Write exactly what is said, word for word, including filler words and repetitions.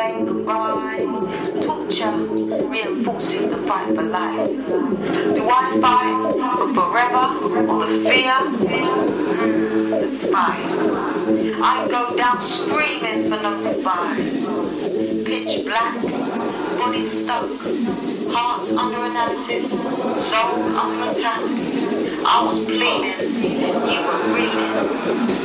saying goodbye. Torture reinforces the fight for life. Do I fight for forever or the fear? Mm, the fight. I go down screaming for no goodbye. Pitch black, body stuck, heart under analysis, soul under attack. I was bleeding, you were reading.